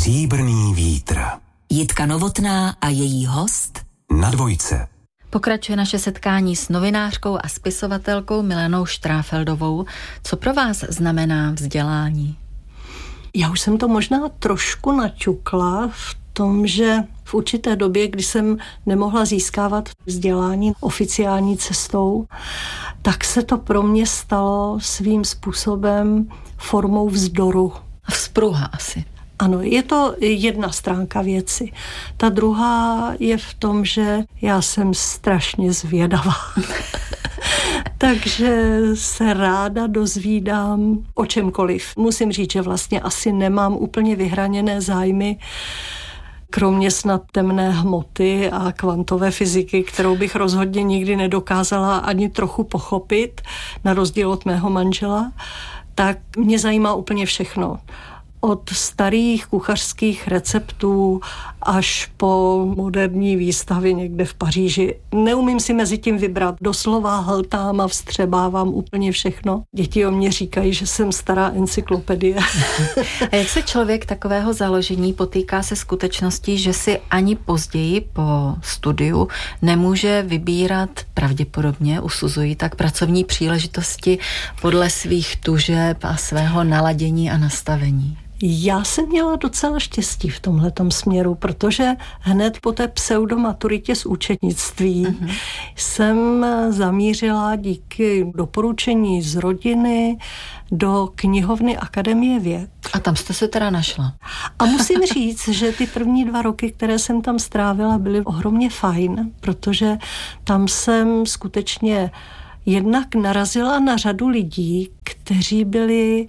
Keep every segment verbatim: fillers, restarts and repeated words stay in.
Stříbrný vítr. Jitka Novotná a její host Na Dvojce. Pokračuje naše setkání s novinářkou a spisovatelkou Milenou Štráfeldovou. Co pro vás znamená vzdělání? Já už jsem to možná trošku naťukla v tom, že v určité době, kdy jsem nemohla získávat vzdělání oficiální cestou, tak se to pro mě stalo svým způsobem formou vzdoru. Vzpruha asi. Ano, je to jedna stránka věci. Ta druhá je v tom, že já jsem strašně zvědavá. Takže se ráda dozvídám o čemkoliv. Musím říct, že vlastně asi nemám úplně vyhraněné zájmy, kromě snad temné hmoty a kvantové fyziky, kterou bych rozhodně nikdy nedokázala ani trochu pochopit, na rozdíl od mého manžela, tak mě zajímá úplně všechno. Od starých kuchařských receptů až po moderní výstavy někde v Paříži. Neumím si mezi tím vybrat. Doslova hltám a vstřebávám úplně všechno. Děti o mě říkají, že jsem stará encyklopedie. A jak se člověk takového založení potýká se skutečností, že si ani později po studiu nemůže vybírat, pravděpodobně usuzují tak, pracovní příležitosti podle svých tužeb a svého naladění a nastavení? Já jsem měla docela štěstí v tomhletom směru, protože hned po té pseudomaturitě z účetnictví uh-huh. jsem zamířila díky doporučení z rodiny do knihovny Akademie věd. A tam jste se teda našla. A musím říct, že ty první dva roky, které jsem tam strávila, byly ohromně fajn, protože tam jsem skutečně jednak narazila na řadu lidí, kteří byli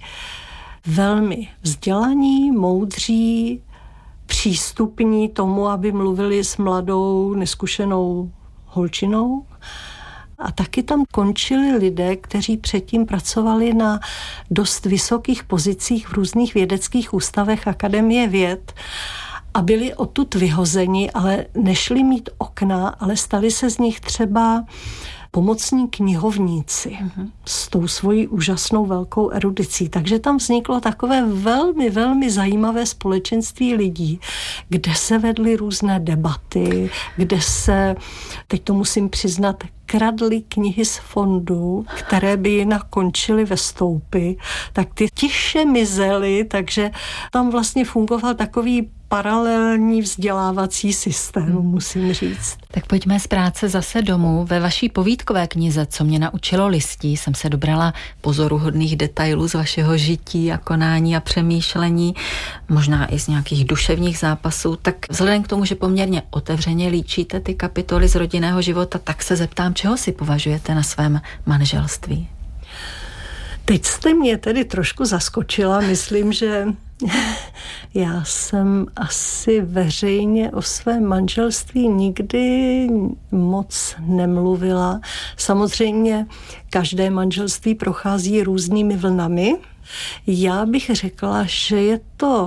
velmi vzdělaní, moudří, přístupní tomu, aby mluvili s mladou, neskušenou holčinou. A taky tam končili lidé, kteří předtím pracovali na dost vysokých pozicích v různých vědeckých ústavech Akademie věd a byli odtud vyhozeni, ale nešli mít okna, ale stali se z nich třeba pomocní knihovníci uh-huh. s tou svojí úžasnou velkou erudicí. Takže tam vzniklo takové velmi, velmi zajímavé společenství lidí, kde se vedly různé debaty, kde se, teď to musím přiznat, kradly knihy z fondu, které by jinak končily ve stoupy, tak ty tiše mizely, takže tam vlastně fungoval takový paralelní vzdělávací systém, musím říct. Tak pojďme z práce zase domů. Ve vaší povídkové knize Co mě naučilo listí jsem se dobrala pozoruhodných detailů z vašeho žití a konání a přemýšlení, možná i z nějakých duševních zápasů. Tak vzhledem k tomu, že poměrně otevřeně líčíte ty kapitoly z rodinného života, tak se zeptám, čeho si považujete na svém manželství? Teď jste mě tedy trošku zaskočila. Myslím, že já jsem asi veřejně o svém manželství nikdy moc nemluvila. Samozřejmě každé manželství prochází různými vlnami. Já bych řekla, že je to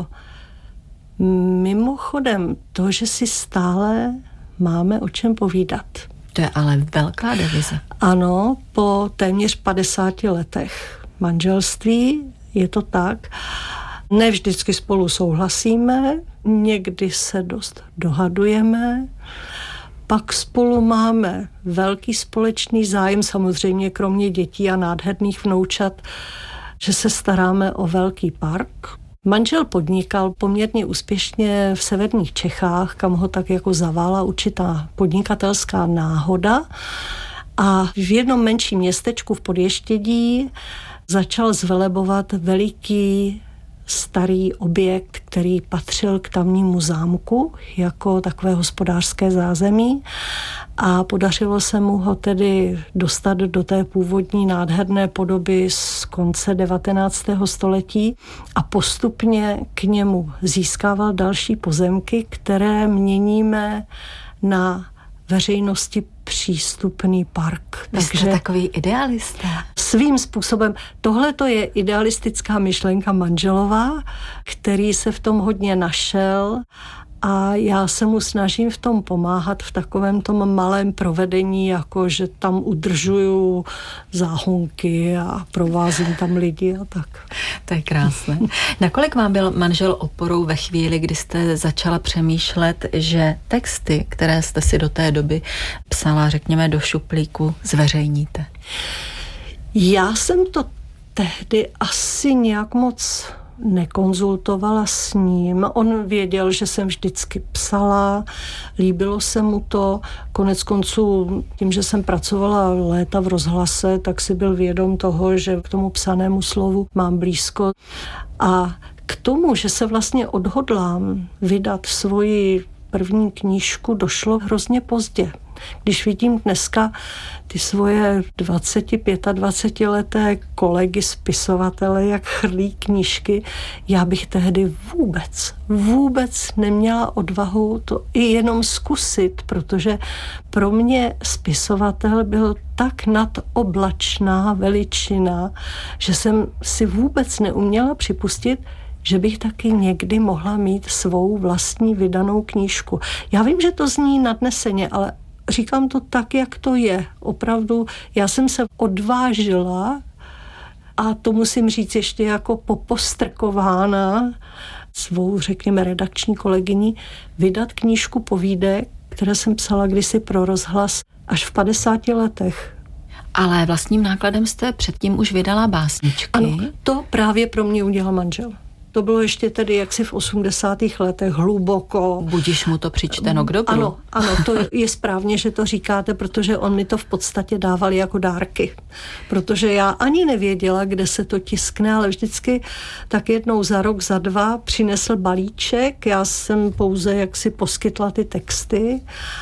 mimochodem to, že si stále máme o čem povídat. To je ale velká devize. Ano, po téměř padesáti letech manželství je to tak. Ne vždycky spolu souhlasíme, někdy se dost dohadujeme, pak spolu máme velký společný zájem, samozřejmě kromě dětí a nádherných vnoučat, že se staráme o velký park. Manžel podnikal poměrně úspěšně v severních Čechách, kam ho tak jako zavála určitá podnikatelská náhoda. A v jednom menším městečku v Podještědí začal zvelebovat veliký starý objekt, který patřil k tamnímu zámku jako takové hospodářské zázemí a podařilo se mu ho tedy dostat do té původní nádherné podoby z konce devatenáctého století a postupně k němu získával další pozemky, které měníme na veřejnosti přístupný park. Vy jste takový idealista. Svým způsobem. Tohle to je idealistická myšlenka manželová, který se v tom hodně našel A já se mu snažím v tom pomáhat v takovém tom malém provedení, jako že tam udržuju záhonky a provázím tam lidi a tak. To je krásné. Nakolik vám byl manžel oporou ve chvíli, kdy jste začala přemýšlet, že texty, které jste si do té doby psala, řekněme, do šuplíku, zveřejníte? Já jsem to tehdy asi nějak moc nekonzultovala s ním. On věděl, že jsem vždycky psala, líbilo se mu to. Konec konců, tím, že jsem pracovala léta v rozhlase, tak si byl vědom toho, že k tomu psanému slovu mám blízko. A k tomu, že se vlastně odhodlám vydat svoji první knížku, došlo hrozně pozdě. Když vidím dneska ty svoje dvacet, dvacet pět leté kolegy spisovatele, jak chrlí knížky, já bych tehdy vůbec, vůbec neměla odvahu to i jenom zkusit, protože pro mě spisovatel byl tak nadoblačná veličina, že jsem si vůbec neuměla připustit, že bych taky někdy mohla mít svou vlastní vydanou knížku. Já vím, že to zní nadneseně, ale říkám to tak, jak to je. Opravdu, já jsem se odvážila, a to musím říct ještě jako popostrkována svou, řekněme, redakční kolegyní, vydat knížku povídek, které jsem psala kdysi pro rozhlas až v padesáti letech. Ale vlastním nákladem jste předtím už vydala básničky. Ano, to právě pro mě udělal manžel. To bylo ještě tedy jaksi v osmdesátých letech hluboko. Budiš mu to přičteno k dobru. Ano, ano, to je správně, že to říkáte, protože on mi to v podstatě dával jako dárky. Protože já ani nevěděla, kde se to tiskne, ale vždycky tak jednou za rok, za dva přinesl balíček. Já jsem pouze jaksi poskytla ty texty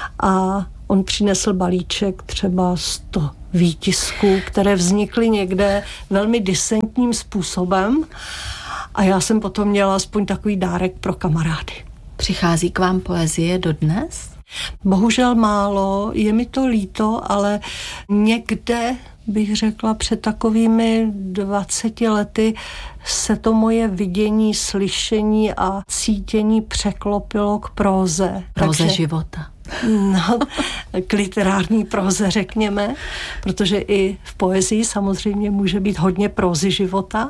a on přinesl balíček třeba sto výtisků, které vznikly někde velmi disentním způsobem. A já jsem potom měla aspoň takový dárek pro kamarády. Přichází k vám poezie dodnes? Bohužel málo, je mi to líto, ale někde bych řekla před takovými dvaceti lety se to moje vidění, slyšení a cítění překlopilo k próze. Próze Takže, života. No, k literární próze, řekněme, protože i v poezii samozřejmě může být hodně prózy života.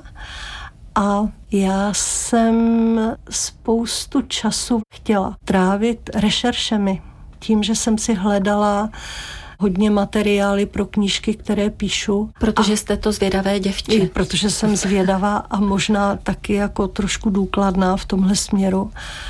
A já jsem spoustu času chtěla trávit rešeršemi. Tím, že jsem si hledala hodně materiály pro knížky, které píšu. Protože a jste to zvědavé děvče. Protože jsem zvědavá a možná taky jako trošku důkladná v tomhle směru.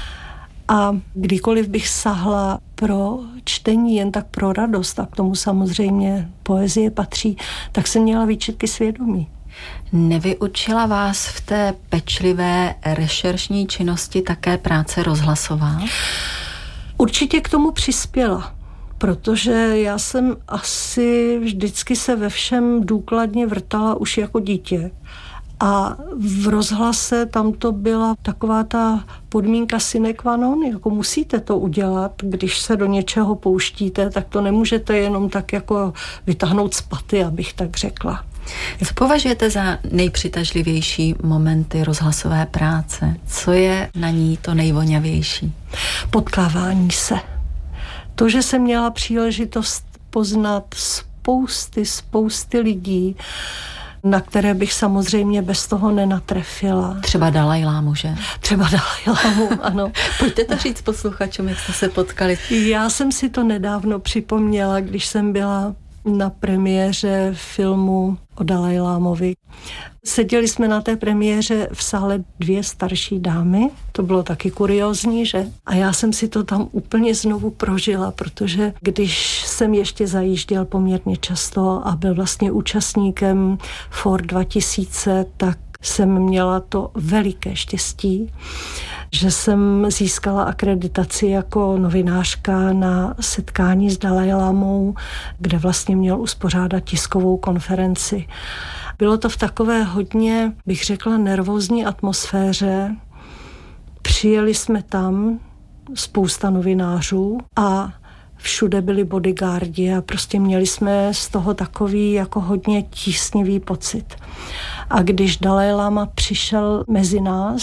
A kdykoliv bych sahla pro čtení jen tak pro radost, a k tomu samozřejmě poezie patří, tak jsem měla výčitky svědomí. Nevyučila vás v té pečlivé rešeršní činnosti také práce rozhlasová? Určitě k tomu přispěla, protože já jsem asi vždycky se ve všem důkladně vrtala už jako dítě. A v rozhlase tam to byla taková ta podmínka sine qua non, jako musíte to udělat, když se do něčeho pouštíte, tak to nemůžete jenom tak jako vytáhnout z paty, abych tak řekla. Co považujete za nejpřitažlivější momenty rozhlasové práce? Co je na ní to nejvoňavější? Potkávání se. To, že jsem měla příležitost poznat spousty, spousty lidí, na které bych samozřejmě bez toho nenatrefila. Třeba Dalajlámu, že? Třeba Dalajlámu, ano. Pojďte to říct posluchačům, jak jste se potkali. Já jsem si to nedávno připomněla, když jsem byla na premiéře filmu o Dalajlámovi. Seděli jsme na té premiéře v sále dvě starší dámy, to bylo taky kuriózní, že? A já jsem si to tam úplně znovu prožila, protože když jsem ještě zajížděl poměrně často a byl vlastně účastníkem Ford dva tisíce, tak jsem měla to veliké štěstí, že jsem získala akreditaci jako novinářka na setkání s Dalajlámou, kde vlastně měl uspořádat tiskovou konferenci. Bylo to v takové hodně, bych řekla, nervózní atmosféře. Přijeli jsme tam, spousta novinářů a všude byli bodyguardi a prostě měli jsme z toho takový jako hodně tísnivý pocit. A když Dalajláma přišel mezi nás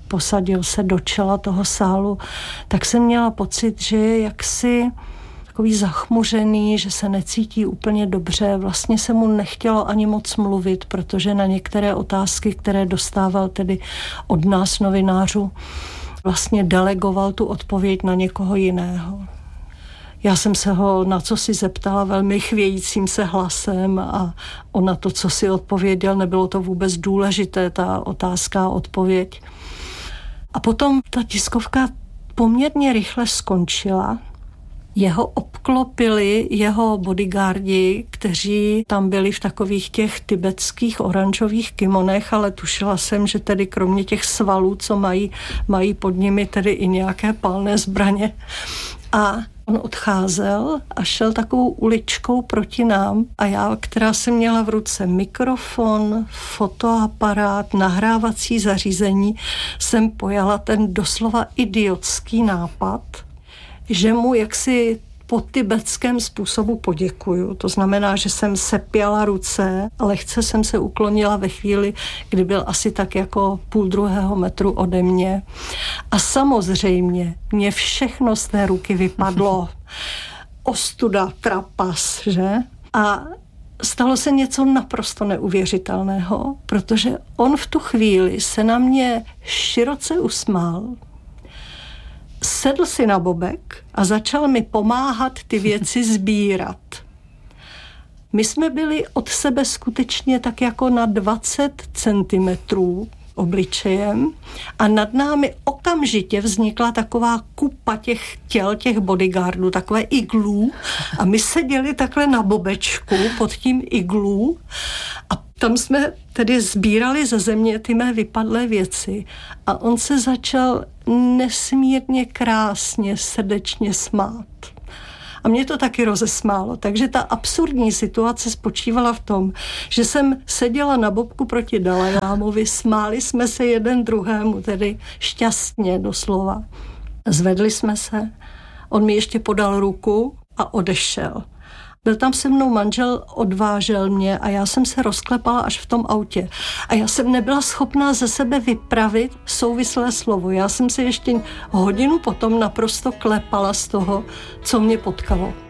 posadil se do čela toho sálu, tak jsem měla pocit, že je jaksi takový zachmuřený, že se necítí úplně dobře. Vlastně se mu nechtělo ani moc mluvit, protože na některé otázky, které dostával tedy od nás novinářů, vlastně delegoval tu odpověď na někoho jiného. Já jsem se ho na co si zeptala velmi chvějícím se hlasem a on na to, co si odpověděl, nebylo to vůbec důležité, ta otázka a odpověď. A potom ta tiskovka poměrně rychle skončila. Jeho obklopili jeho bodyguardi, kteří tam byli v takových těch tibetských oranžových kimonech, ale tušila jsem, že tedy kromě těch svalů, co mají, mají pod nimi tedy i nějaké palné zbraně. A on odcházel a šel takovou uličkou proti nám a já, která jsem měla v ruce mikrofon, fotoaparát, nahrávací zařízení, jsem pojala ten doslova idiotský nápad, že mu jaksi po tibetském způsobu poděkuju. To znamená, že jsem sepěla ruce a lehce jsem se uklonila ve chvíli, kdy byl asi tak jako půl druhého metru ode mě. A samozřejmě mě všechno z té ruky vypadlo. Ostuda, trapas, že? A stalo se něco naprosto neuvěřitelného, protože on v tu chvíli se na mě široce usmál, sedl si na bobek a začal mi pomáhat ty věci sbírat. My jsme byli od sebe skutečně tak jako na dvacet centimetrů obličejem a nad námi okamžitě vznikla taková kupa těch těl, těch bodyguardů, takové iglů a my seděli takhle na bobečku pod tím iglů a tam jsme tedy sbírali ze země ty mé vypadlé věci a on se začal nesmírně krásně, srdečně smát. A mě to taky rozesmálo. Takže ta absurdní situace spočívala v tom, že jsem seděla na bobku proti Dalajlámovi, smáli jsme se jeden druhému, tedy šťastně doslova. Zvedli jsme se, on mi ještě podal ruku a odešel. Byl tam se mnou manžel, odvážel mě a já jsem se rozklepala až v tom autě. A já jsem nebyla schopná ze sebe vypravit souvislé slovo. Já jsem se ještě hodinu potom naprosto klepala z toho, co mě potkalo.